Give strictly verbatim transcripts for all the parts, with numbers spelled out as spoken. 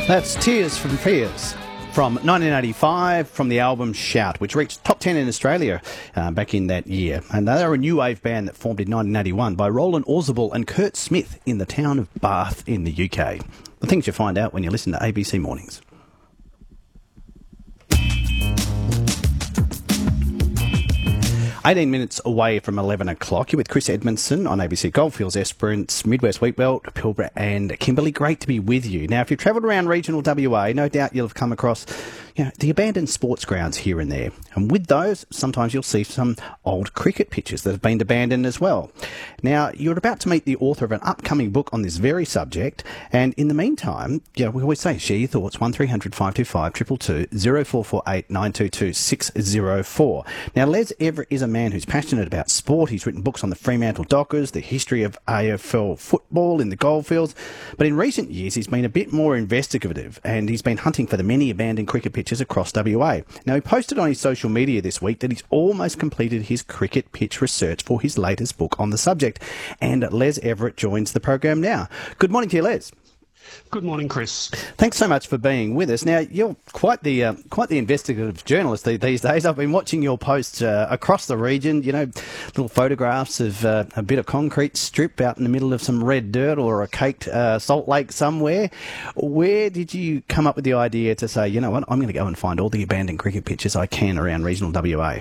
That's Tears from Fears from nineteen eighty-five from the album Shout, which reached top ten in Australia uh, back in that year. And they were a new wave band that formed in nineteen eighty-one by Roland Orzabal and Kurt Smith in the town of Bath in the U K. The things you find out when you listen to A B C Mornings. eighteen minutes away from eleven o'clock. You're with Chris Edmondson on A B C Goldfields, Esperance, Midwest Wheatbelt, Pilbara and Kimberley. Great to be with you. Now, if you've travelled around regional W A, no doubt you'll have come across you know, the abandoned sports grounds here and there. And with those, sometimes you'll see some old cricket pitches that have been abandoned as well. Now, you're about to meet the author of an upcoming book on this very subject. And in the meantime, you know, we always say, share your thoughts, one three hundred five two five two two two, zero four four eight nine two two six zero four. Now, Les Everett is a man who's passionate about sport. He's written books on the Fremantle Dockers, the history of A F L football in the Goldfields. But in recent years, he's been a bit more investigative and he's been hunting for the many abandoned cricket pitches across W A. Now, he posted on his social media this week that he's almost completed his cricket pitch research for his latest book on the subject. And Les Everett joins the program now. Good morning to you, Les. Good morning, Chris. Thanks so much for being with us. Now, you're quite the uh, quite the investigative journalist these days. I've been watching your posts uh, across the region, you know, little photographs of uh, a bit of concrete strip out in the middle of some red dirt or a caked uh, salt lake somewhere. Where did you come up with the idea to say, you know what, I'm going to go and find all the abandoned cricket pitches I can around regional W A?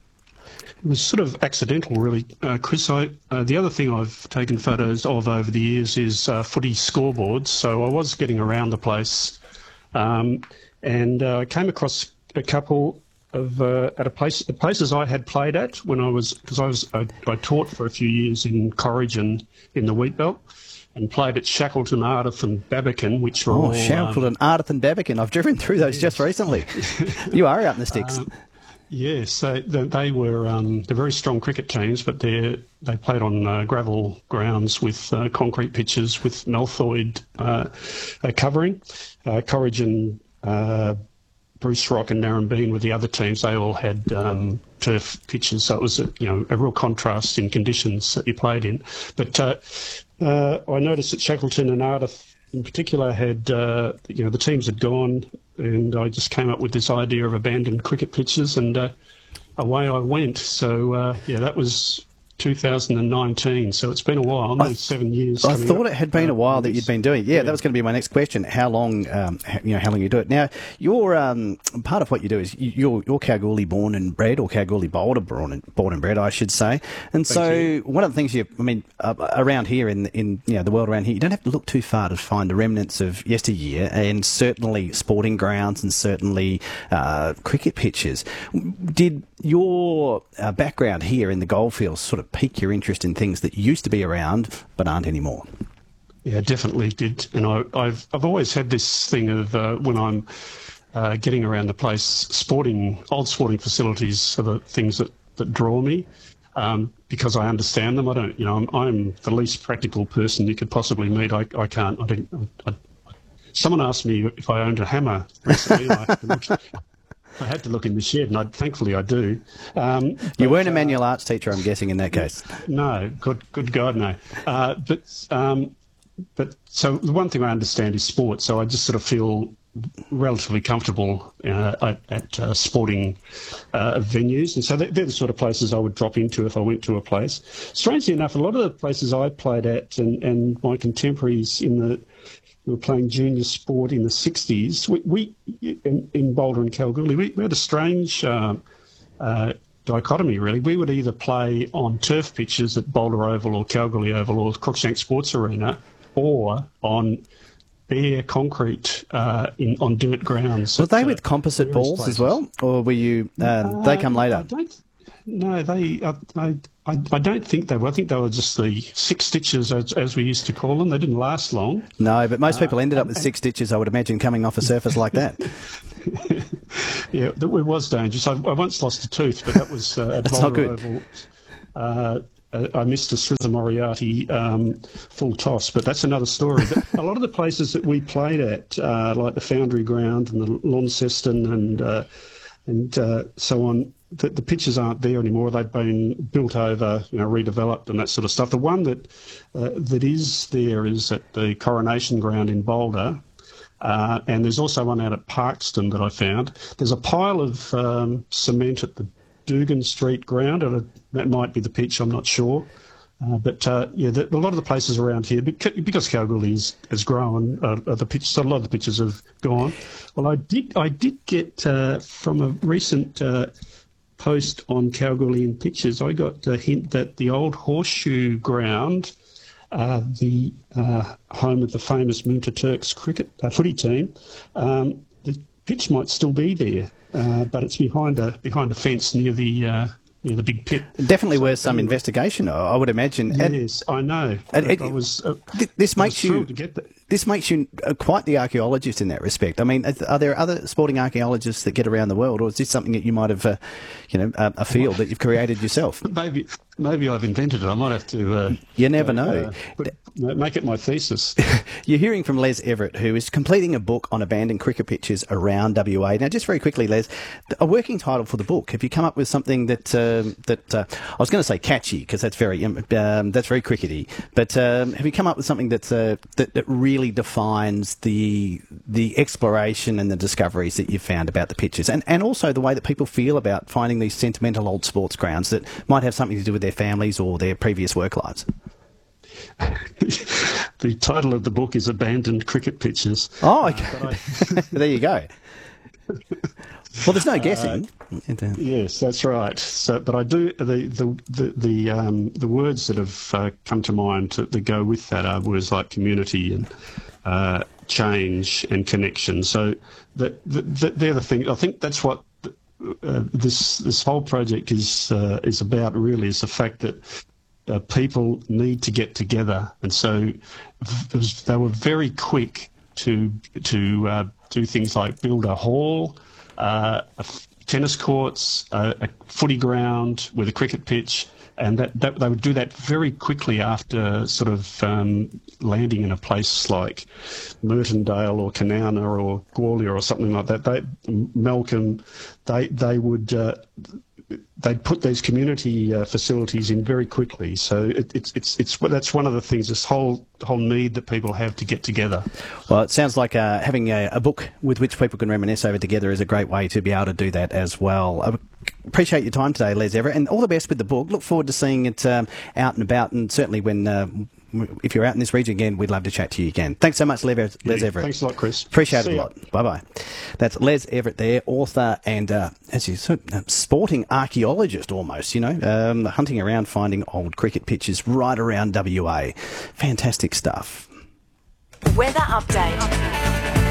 It was sort of accidental, really, uh, Chris. I, uh, the other thing I've taken photos of over the years is uh, footy scoreboards. So I was getting around the place, um, and I uh, came across a couple of uh, at a place, the places I had played at when I was, because I was I, I taught for a few years in Corrigan in the Wheatbelt, and played at Shackleton, Ardith and Babbacombe, which were oh, all... Shackleton, um, Ardith and Babbacombe. I've driven through those yes. just recently. You are out in the sticks. Um, Yes, so they were um, they're very strong cricket teams, but they they played on uh, gravel grounds with uh, concrete pitches with Malthoid uh, uh, covering. Uh, Corrigan, uh, Bruce Rock and Narrabeen were the other teams. They all had um, turf pitches, so it was a, you know a real contrast in conditions that you played in. But uh, uh, I noticed that Shackleton and Ardith in particular had, uh, you know, the teams had gone, and I just came up with this idea of abandoned cricket pitches, and uh, away I went. So, uh, yeah, that was two thousand nineteen, so it's been a while, nearly seven years. I thought up. it had been a while that you'd been doing it. Yeah, yeah, that was going to be my next question. How long, um, you know, how long you do it? Now, you're um, part of what you do is you're, you're Kalgoorlie born and bred, or Kalgoorlie Boulder born and, born and bred, I should say. And Thank so, you. One of the things you, I mean, uh, around here in in you know the world around here, you don't have to look too far to find the remnants of yesteryear, and certainly sporting grounds and certainly uh, cricket pitches. Did your uh, background here in the Goldfields sort of pique your interest in things that used to be around but aren't anymore? Yeah, definitely did. And I, I've I've always had this thing of uh, when I'm uh, getting around the place, sporting old sporting facilities are the things that, that draw me um, because I understand them. I don't, you know, I'm, I'm the least practical person you could possibly meet. I, I can't. I don't. I, I, someone asked me if I owned a hammer recently. I, I had to look in the shed, and I, thankfully I do. Um, but, you weren't a manual uh, arts teacher, I'm guessing, in that case. No, good, good God, no. Uh, but, um, but so the one thing I understand is sport, so I just sort of feel relatively comfortable uh, at, at uh, sporting uh, venues, and so they're, they're the sort of places I would drop into if I went to a place. Strangely enough, a lot of the places I played at, and, and my contemporaries in the we were playing junior sport in the sixties. We, we in, in Boulder and Kalgoorlie, we, we had a strange uh, uh, dichotomy, really. We would either play on turf pitches at Boulder Oval or Kalgoorlie Oval or Crookshank Sports Arena, or on bare concrete uh, in on dirt grounds. Were they at, with uh, composite balls places. as well, or were you? Uh, Uh, they come later. I don't, no, they. I, I, I don't think they were. I think they were just the six stitches, as, as we used to call them. They didn't last long. No, but most people uh, ended up with six stitches, I would imagine, coming off a surface like that. Yeah, it was dangerous. I, I once lost a tooth, but that was uh, at That's not Boulder good. Oval. Uh, I missed a Srizza Moriarty um, full toss, but that's another story. But a lot of the places that we played at, uh, like the Foundry Ground and the Launceston and uh, and uh, so on, the, the pitches aren't there anymore. They've been built over, you know, redeveloped and that sort of stuff. The one that uh, that is there is at the Coronation Ground in Boulder, Uh, and there's also one out at Parkston that I found. There's a pile of um, cement at the Dugan Street ground, and that might be the pitch, I'm not sure. Uh, but uh, yeah, the, a lot of the places around here, because Kalgoorlie is, has grown, uh, the pitch, so a lot of the pitches have gone. Well, I did, I did get uh, from a recent uh, post on Kalgoorlie Pictures, I got a hint that the old Horseshoe ground, uh, the uh, home of the famous Moonta Turks cricket uh, footy team, um, the pitch might still be there, uh, but it's behind a behind a fence near the. Uh, Yeah, the big pit. Definitely worth some investigation, I would imagine. Yes, I know. And it, I was. Uh, this I makes was you. thrilled to get that. This makes you quite the archaeologist in that respect. I mean, are there other sporting archaeologists that get around the world, or is this something that you might have, uh, you know, a, a field that you've created yourself? Maybe, maybe I've invented it. I might have to. Uh, you never uh, know. Uh, put, make it my thesis. You're hearing from Les Everett, who is completing a book on abandoned cricket pitches around W A. Now, just very quickly, Les, a working title for the book. Have you come up with something that uh, that uh, I was going to say catchy, because that's very um, that's very crickety, but um, have you come up with something that's, uh, that that really defines the the exploration and the discoveries that you've found about the pitches, and, and also the way that people feel about finding these sentimental old sports grounds that might have something to do with their families or their previous work lives? The title of the book is Abandoned Cricket Pitches. Oh, okay. Uh, I... There you go. Well, there's no guessing. Uh, yes, that's right. So, but I do the the the the, um, the words that have uh, come to mind to, that go with that are words like community and uh, change and connection. So that the, the, they're the things. I think that's what uh, this this whole project is uh, is about. Really, is the fact that uh, people need to get together, and so was, they were very quick to to uh, do things like build a hall. Uh, tennis courts, uh, a footy ground with a cricket pitch, and that, that they would do that very quickly after sort of um, landing in a place like Mertondale or Kanowna or Gwalia or something like that. They, Malcolm, they they would uh, they'd put these community uh, facilities in very quickly. So it, it's it's it's that's one of the things. This whole whole need that people have to get together. Well, it sounds like uh, having a, a book with which people can reminisce over together is a great way to be able to do that as well. I appreciate your time today, Les Everett, and all the best with the book. Look forward to seeing it um, out and about, and certainly when. Uh, If you're out in this region again, we'd love to chat to you again. Thanks so much, Les Everett. Yeah, thanks a lot, Chris. Appreciate See it a ya. lot. Bye-bye. That's Les Everett there, author and, uh, as you said, uh, sporting archaeologist almost, you know, um, hunting around, finding old cricket pitches right around W A. Fantastic stuff. Weather update.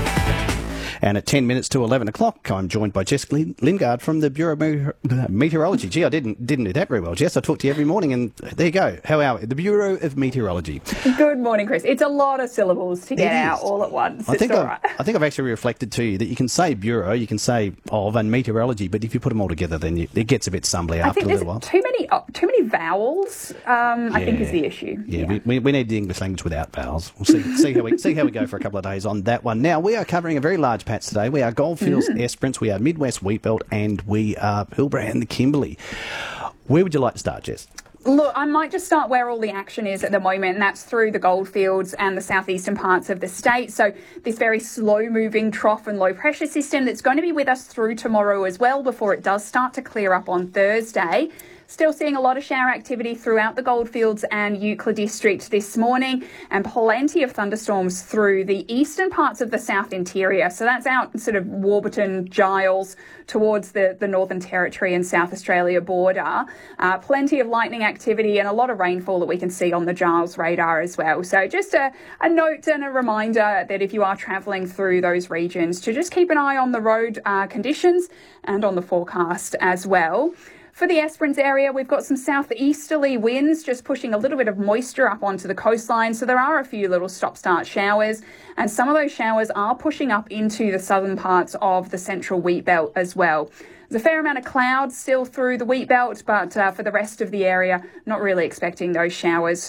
And at ten minutes to eleven o'clock, I'm joined by Jessica Lingard from the Bureau of Meteor- Meteorology. Gee, I didn't didn't do that very well, Jess. I talk to you every morning, and there you go. How are we? The Bureau of Meteorology. Good morning, Chris. It's a lot of syllables to get It out is. all at once. I It's think all I've, right. I think I've actually reflected to you that you can say Bureau, you can say of, and meteorology, but if you put them all together, then you, it gets a bit stumbly I after think a there's little while. too many uh, too many vowels. Um, I think Yeah. is the issue. Yeah, We, we, we need the English language without vowels. We'll see, see how we see how we go for a couple of days on that one. Now, we are covering a very large patch today. We are Goldfields, Mm. Esperance, we are Midwest Wheatbelt, and we are Pilbara and the Kimberley. Where would you like to start, Jess? Look, I might just start where all the action is at the moment, and that's through the goldfields and the southeastern parts of the state. So this very slow-moving trough and low-pressure system that's going to be with us through tomorrow as well before it does start to clear up on Thursday. Still seeing a lot of shower activity throughout the Goldfields and Euclid district this morning, and plenty of thunderstorms through the eastern parts of the south interior. So that's out sort of Warburton, Giles, towards the, the Northern Territory and South Australia border. Uh, plenty of lightning activity and a lot of rainfall that we can see on the Giles radar as well. So just a, a note and a reminder that if you are travelling through those regions, to just keep an eye on the road uh, conditions and on the forecast as well. For the Esperance area, we've got some southeasterly winds just pushing a little bit of moisture up onto the coastline. So there are a few little stop-start showers, and some of those showers are pushing up into the southern parts of the central wheat belt as well. There's a fair amount of clouds still through the wheat belt, but uh, for the rest of the area, not really expecting those showers